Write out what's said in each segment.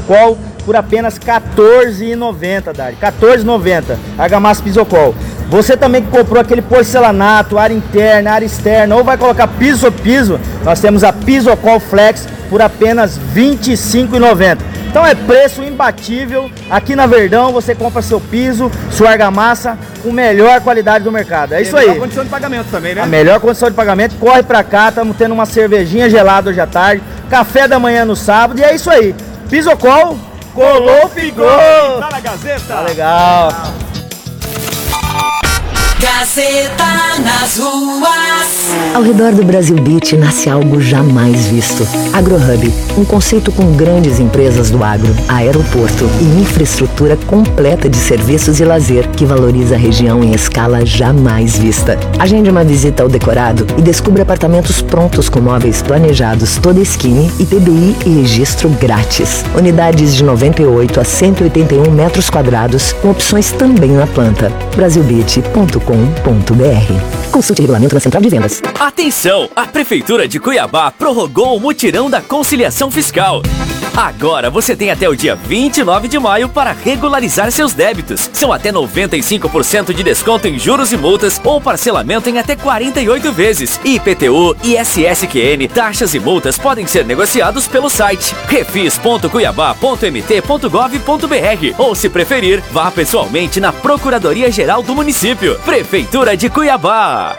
Pisocol por apenas R$14,90, Dari. R$14,90. Argamassa Pisocol. Você também que comprou aquele porcelanato, área interna, área externa, ou vai colocar piso sobre piso, nós temos a Pisocol Flex por apenas R$25,90. Então é preço imbatível. Aqui na Verdão você compra seu piso, sua argamassa com melhor qualidade do mercado. É isso aí. A melhor condição de pagamento também, né? A melhor condição de pagamento. Corre pra cá, estamos tendo uma cervejinha gelada hoje à tarde, café da manhã no sábado, e é isso aí. Pisocol, colou, pingou. Tá na Gazeta. Tá legal. Gazeta nas ruas. Ao redor do Brasil Beach nasce algo jamais visto. AgroHub, um conceito com grandes empresas do agro, aeroporto e infraestrutura completa de serviços e lazer que valoriza a região em escala jamais vista. Agende uma visita ao decorado e descubra apartamentos prontos com móveis planejados, toda esquina e PBI e registro grátis. Unidades de 98 a 181 metros quadrados com opções também na planta. brasilbeach.com.br. Consulte regulamento na Central de Vendas. Atenção! A Prefeitura de Cuiabá prorrogou o mutirão da conciliação fiscal. Agora você tem até o dia 29 de maio para regularizar seus débitos. São até 95% de desconto em juros e multas ou parcelamento em até 48 vezes. IPTU, ISSQN, taxas e multas podem ser negociados pelo site refis.cuiabá.mt.gov.br ou, se preferir, vá pessoalmente na Procuradoria-Geral do município. Prefeitura de Cuiabá.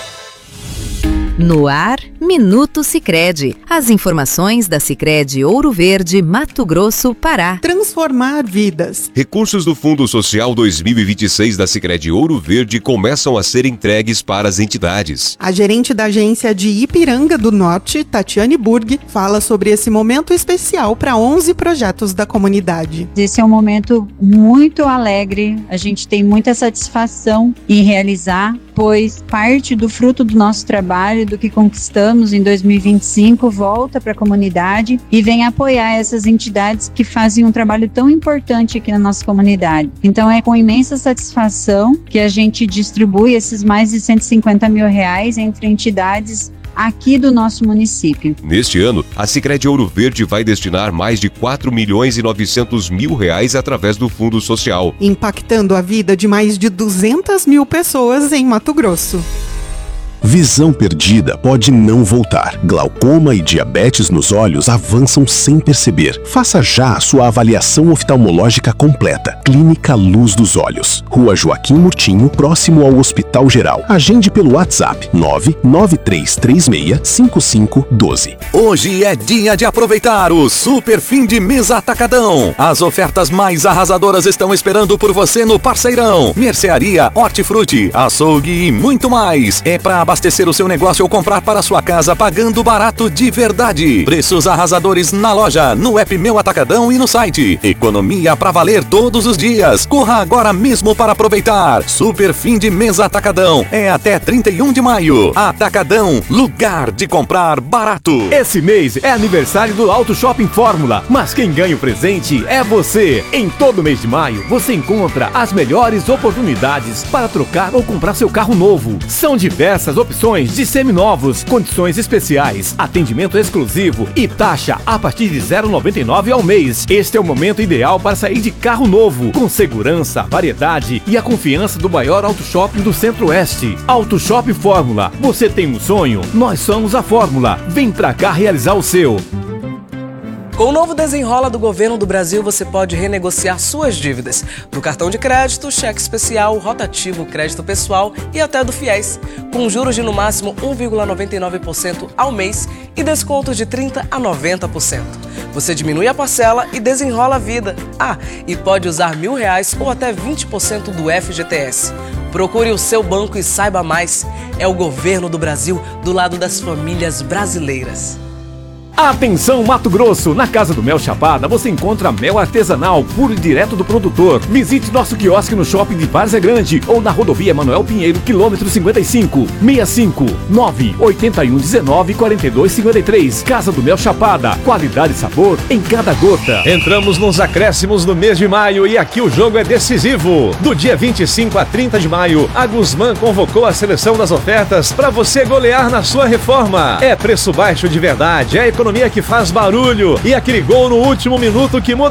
No ar, Minuto Sicredi. As informações da Sicredi Ouro Verde, Mato Grosso, Pará. Transformar vidas. Recursos do Fundo Social 2026 da Sicredi Ouro Verde começam a ser entregues para as entidades. A gerente da agência de Ipiranga do Norte, Tatiane Burg, fala sobre esse momento especial para 11 projetos da comunidade. Esse é um momento muito alegre, a gente tem muita satisfação em realizar, pois parte do fruto do nosso trabalho, do que conquistamos em 2025, volta para a comunidade e vem apoiar essas entidades que fazem um trabalho tão importante aqui na nossa comunidade. Então é com imensa satisfação que a gente distribui esses mais de R$150 mil entre entidades aqui do nosso município. Neste ano, a Sicredi Ouro Verde vai destinar mais de R$4.900.000 através do Fundo Social, impactando a vida de mais de 200 mil pessoas em Mato Grosso. Visão perdida pode não voltar. Glaucoma e diabetes nos olhos avançam sem perceber. Faça já a sua avaliação oftalmológica completa. Clínica Luz dos Olhos. Rua Joaquim Murtinho, próximo ao Hospital Geral. Agende pelo WhatsApp 993365512. Hoje é dia de aproveitar o Super Fim de Mês Atacadão. As ofertas mais arrasadoras estão esperando por você no Parceirão. Mercearia, hortifruti, açougue e muito mais. É para abastecer o seu negócio ou comprar para sua casa pagando barato de verdade. Preços arrasadores na loja, no app Meu Atacadão e no site. Economia pra valer todos os dias. Corra agora mesmo para aproveitar. Super Fim de Mês Atacadão. É até 31 de maio. Atacadão, lugar de comprar barato. Esse mês é aniversário do Auto Shopping Fórmula, mas quem ganha o presente é você. Em todo mês de maio, você encontra as melhores oportunidades para trocar ou comprar seu carro novo. São diversas opções de seminovos, condições especiais, atendimento exclusivo e taxa a partir de R$ 0,99 ao mês. Este é o momento ideal para sair de carro novo, com segurança, variedade e a confiança do maior auto shopping do Centro-Oeste. Auto Shopping Fórmula. Você tem um sonho? Nós somos a Fórmula. Vem pra cá realizar o seu. Com o novo Desenrola do Governo do Brasil, você pode renegociar suas dívidas do cartão de crédito, cheque especial, rotativo, crédito pessoal e até do FIES, com juros de no máximo 1,99% ao mês e descontos de 30% a 90%. Você diminui a parcela e desenrola a vida. Ah, e pode usar R$1.000 ou até 20% do FGTS. Procure o seu banco e saiba mais. É o Governo do Brasil do lado das famílias brasileiras. Atenção, Mato Grosso! Na Casa do Mel Chapada você encontra mel artesanal, puro e direto do produtor. Visite nosso quiosque no shopping de Várzea Grande ou na rodovia Manuel Pinheiro, quilômetro 55, 65 98119 4253. Casa do Mel Chapada, qualidade e sabor em cada gota. Entramos nos acréscimos do mês de maio e aqui o jogo é decisivo. Do dia 25 a 30 de maio, a Guzmán convocou a seleção das ofertas para você golear na sua reforma. É preço baixo de verdade, é economia que faz barulho e aquele gol no último minuto que muda